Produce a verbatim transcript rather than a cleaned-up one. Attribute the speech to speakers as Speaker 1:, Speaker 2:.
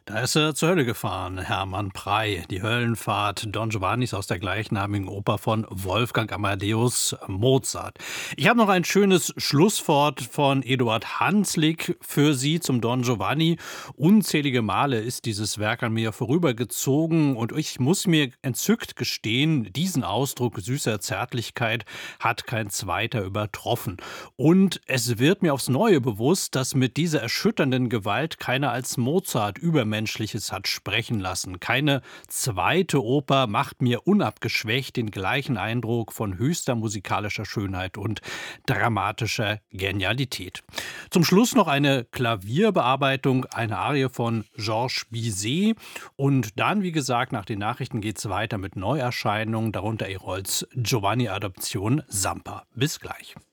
Speaker 1: Da ist er zur Hölle gefahren, Hermann Prey. Die Höllenfahrt Don Giovannis aus der gleichnamigen Oper von Wolfgang Amadeus Mozart. Ich habe noch ein schönes Schlusswort von Eduard Hanslick für Sie zum Don Giovanni. Unzählige Male ist dieses Werk an mir vorübergezogen und ich muss mir entzückt gestehen, diesen Ausdruck süßer Zärtlichkeit hat kein zweiter übertroffen. Und es wird mir aufs Neue bewusst, dass mit dieser erschütternden Gewalt keiner als Mozart Übermenschliches hat sprechen lassen. Keine zweite Oper macht mir unabgeschwächt den gleichen Eindruck von höchster musikalischer Schönheit und dramatischer Genialität. Zum Schluss noch eine Klavierbearbeitung, eine Arie von Georges Bizet. Und dann, wie gesagt, nach den Nachrichten geht es weiter mit Neuerscheinungen, darunter Erolds Giovanni-Adaption Sampa. Bis gleich.